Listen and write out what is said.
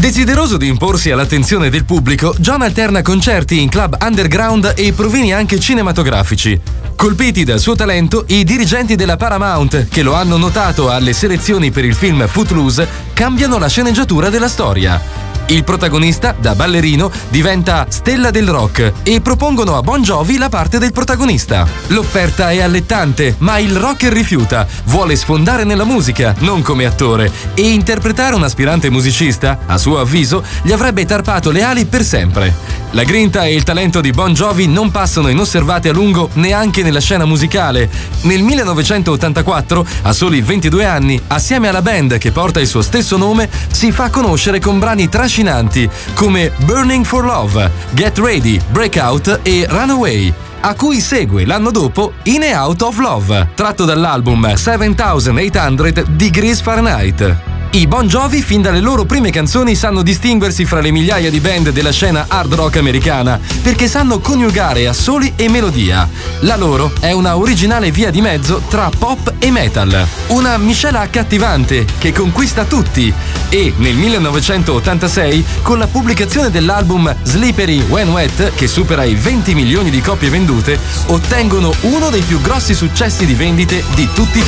Desideroso di imporsi all'attenzione del pubblico, John alterna concerti in club underground e provini anche cinematografici. Colpiti dal suo talento, i dirigenti della Paramount, che lo hanno notato alle selezioni per il film Footloose, cambiano la sceneggiatura della storia. Il protagonista, da ballerino, diventa stella del rock e propongono a Bon Jovi la parte del protagonista. L'offerta è allettante, ma il rocker rifiuta, vuole sfondare nella musica, non come attore, e interpretare un aspirante musicista, a suo avviso, gli avrebbe tarpato le ali per sempre. La grinta e il talento di Bon Jovi non passano inosservati a lungo neanche nella scena musicale. Nel 1984, a soli 22 anni, assieme alla band che porta il suo stesso nome, si fa conoscere con brani trascinanti come Burning for Love, Get Ready, Breakout e Runaway, a cui segue l'anno dopo In and Out of Love, tratto dall'album 7800 Degrees Fahrenheit. I Bon Jovi, fin dalle loro prime canzoni, sanno distinguersi fra le migliaia di band della scena hard rock americana, perché sanno coniugare assoli e melodia. La loro è una originale via di mezzo tra pop e metal. Una miscela accattivante che conquista tutti e, nel 1986, con la pubblicazione dell'album Slippery When Wet, che supera i 20 milioni di copie vendute, ottengono uno dei più grossi successi di vendite di tutti i